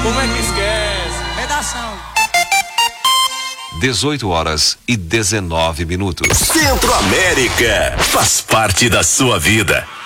Como é que esquece? Redação. 18h19. Centro América faz parte da sua vida.